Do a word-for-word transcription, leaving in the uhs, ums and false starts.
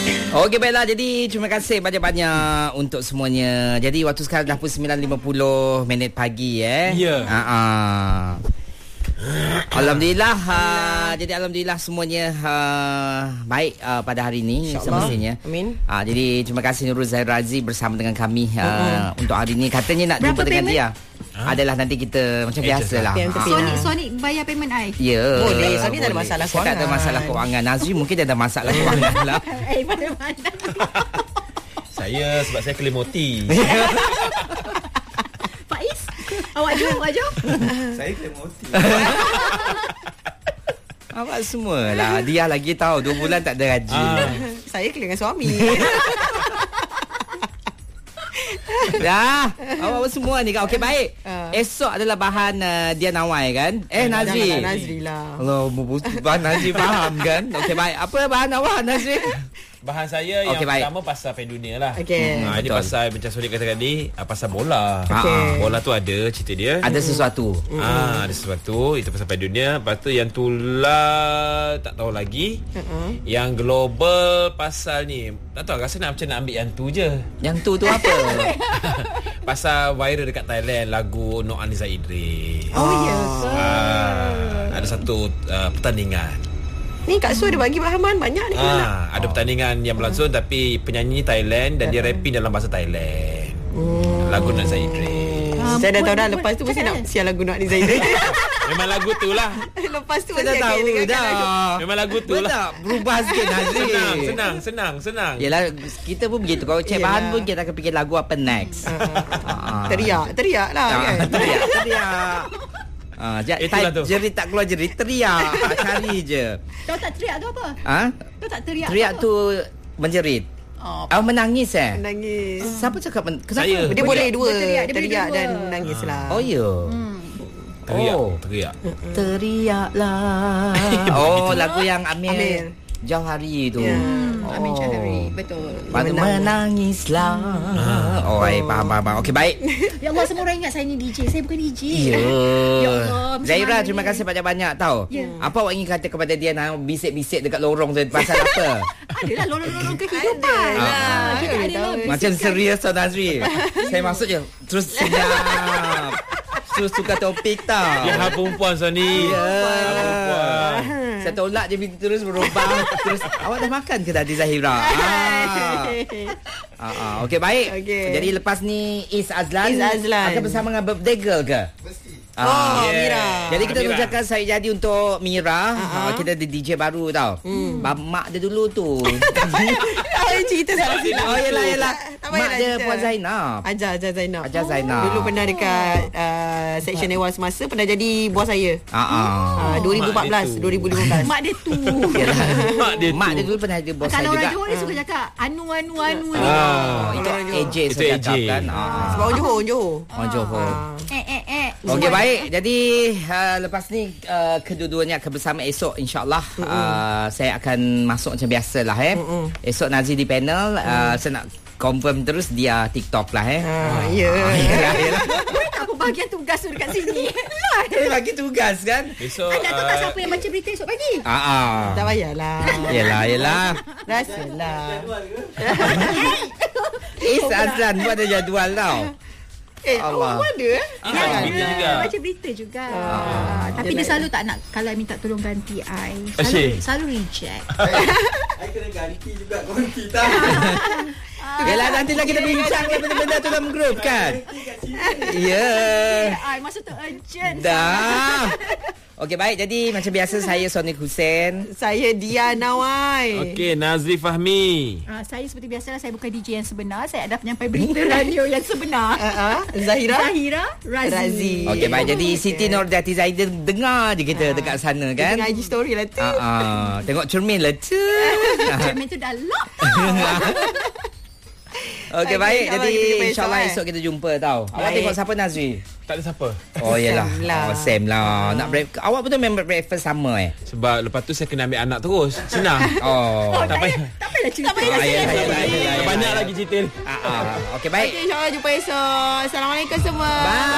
Okey, baiklah. Jadi terima kasih banyak-banyak untuk semuanya. Jadi waktu sekarang dah pukul sembilan lima puluh minit pagi eh. Ya. Ha ah. Alhamdulillah. Uh, jadi alhamdulillah semuanya uh, baik uh, pada hari ini semestinya. Amin. Uh, jadi terima kasih Nurul Zahir Razi bersama dengan kami uh, uh-huh. untuk hari ini. Katanya nak Berapa jumpa dengan payment? dia. Ha? Adalah nanti kita macam Eh, biasalah. lah. Sonic, Sonic bayar payment I. Ya. Boleh, Sonic tak ada boleh. masalah Saya tak ada kewangan. masalah kewangan. Nazri mungkin dia ada masalah kewangan lah. Eh, mana-mana. Saya sebab saya kelimoti. Faiz, awak jom, awak jom. Saya kelimoti. Awak semualah. Dia lagi tahu dua bulan tak ada gaji. Ah. Saya kena dengan suami. Dah. Awak semua ni kan. Okey, baik. Ah. Esok adalah bahan uh, dia Nawai kan? Eh, Nazri. Janganlah Nazri lah. Allah, bahan Nazri faham kan? Okey, baik. Apa bahan awak, Nazri? Bahan saya yang Okey, baik. pertama pasal Pen Dunia lah. Okey. Ha, ini Betul. pasal macam Sodik kata tadi, ah, pasal bola. Okey. Ah, bola tu ada cerita dia. Ada sesuatu. Ah, ada sesuatu. Itu pasal Pen Dunia. Lepas tu yang tular tak tahu lagi. Uh-uh. Yang global pasal ni, tak tahu, rasa nak macam nak ambil yang tu je. Yang tu tu apa? Pasal viral dekat Thailand lagu Nok Anisa Idris. Oh, ya ke? Ah, ada satu uh, pertandingan. Ni Kak Su ada bagi bahan banyak ni. Ah, ada pertandingan yang berlangsung tapi penyanyi Thailand dan dia rapping dalam bahasa Thailand. Hmm. Lagu Nok Anisa Idris. Ah, Saya dah tahu buat- dah buat- lepas tu mesti cakap nak kan? sial lagu Nak Ni Zaidin. Memang lagu tu lah. Lepas tu Saya dah mesti akan tahu dengarkan dah. lagu. Memang lagu tu Betul lah. tak? Berubah sikit, Nazri. Senang, senang, senang, senang. Yelah, kita pun begitu. Kalau cek Yelah. bahan pun kita akan fikir lagu apa next. Ah. Teriak, teriak lah Ah, kan. teriak, teriak. Ah, jap, Itulah type tu. jerit tak keluar jerit, teriak. Ah, cari je. Tahu tak teriak tu apa? Ha? Tahu tak teriak Teriak apa? tu menjerit. Oh, Oh, menangis eh? Nangis. Siapa cakap men- kenapa? Saya. Dia boleh dua, Berteriak, dia boleh teriak dua. dan nangis lah. Oh, ya. Hmm. Teriak, Oh. teriak. Teriaklah. Oh, lagu yang Amir, Amir. Jauhari tu. Ya. Hmm, Oh. Amin Jahari, betul. Lepas tu menangislah. Oh, eh, faham, faham, faham. Okey, baik. Ya Allah, semua orang ingat saya ni D J. Saya bukan D J. Ya. Ya Allah, macam Zaira, mana terima ni? kasih banyak-banyak tau. Ya. Apa awak ingin kata kepada dia nak bisik-bisik dekat lorong tu pasal apa? Adalah lorong-lorong kehidupan. Adalah. Ah, kita Kita adalah tahu. Macam bisikan. serius tau, Nazri. Saya masuk je terus senyap. Terus tukar topik tau. Dia hal perempuan Sony. Ya. Hal perempuan. Saya tolak je pintu terus berubah. Terus awak dah makan ke tadi, Zahira? Ah. Ah, ah. Okey, baik. Okey. Jadi lepas ni Is Azlan, Is Azlan. akan bersama dengan Birthday Girl ke? Oh, Yeah. Mira. Jadi kita Mira. ucapkan saya jadi untuk Mira. Uh-huh. Uh, kita ada D J baru tau. Hmm. Mak dia dulu tu. Ay, cerita salah silap. Oh, yelah, yelah. Tak Mak payahlah dia cerita. Puan Zainab. Ajar, Ajar Zainab. Ajar Zainab. Dulu pernah dekat uh, section Dewan Semasa, pernah jadi bos saya. Ah, ah. Uh, dua ribu empat belas, Mak dia tu. dua ribu lima belas. Mak dia tu. Mak dia Mak tu. dia dulu pernah jadi bos saya Kalau orang juga. Johor dia suka cakap anu anu anu ni. Oh, itu Kalau orang A J Itu saya A J. cakap kan. Ah. Sebab orang Johor, orang Johor. Orang Johor. Eh eh eh. Okey, baik. Jadi uh, lepas ni uh, kedua-duanya akan bersama esok, insyaAllah. Uh, saya akan masuk macam biasalah eh. Esok Nazri di panel. Uh, saya nak confirm terus dia TikTok lah eh. Ah, ya. Yelah, yelah. Boleh tak aku bahagian tugas tu dekat sini? Lah. Dia bagi tugas kan. Besok Anda tahu tak uh, siapa yang baca berita esok pagi? Ah, ah. Tak payahlah. Yelah, yelah. Rasalah. Is Azlan pun ada jadual tau. Eh, Allah. awak ada eh? Ah, baca berita juga. Baca berita juga. Ah, Tapi dia dia like- selalu tak nak kalau I minta tolong ganti I. Asyik. Selalu, selalu reject. I kena ganti juga konti tak. Yelah, nantilah kita bincang lah benda-benda tu dalam grup kan. Ya. I masa tu urgent. Dah. Okey, baik. Jadi macam biasa saya Sonic Hussein. Saya Dia Nawai. Okey, Nazri Fahmi. Uh, saya seperti biasalah, saya bukan D J yang sebenar. Saya adalah penyampai berita radio yang sebenar. Uh, uh, Zahira. Zahira Razi. Razi. Okey, baik. Jadi Okay. Siti Nurjati Zaidin dengar je kita dekat sana Dia kan. tengah I G story lah tu. Ah, ah. Tengok cermin lah tu. Cermin tu dah lock tau. Okey, Okey, baik. insyaAllah Jadi kita jumpa esok, insyaAllah eh. esok kita jumpa tau. Awak Baik. tengok siapa, Nazri? Tak ada siapa. Oh, yelah. Sam lah. Oh, Sam lah. Nak break. Awak betul member breakfast sama eh? Sebab lepas tu saya kena ambil anak terus. Senang. Oh. Oh, Tak tak payah. payah. Tak payahlah cerita. Ah, yelah, yelah, yelah, yelah. Banyak lagi cerita. Ah, ah. Okey, baik. Okay, insyaAllah jumpa esok. Assalamualaikum semua. Bye.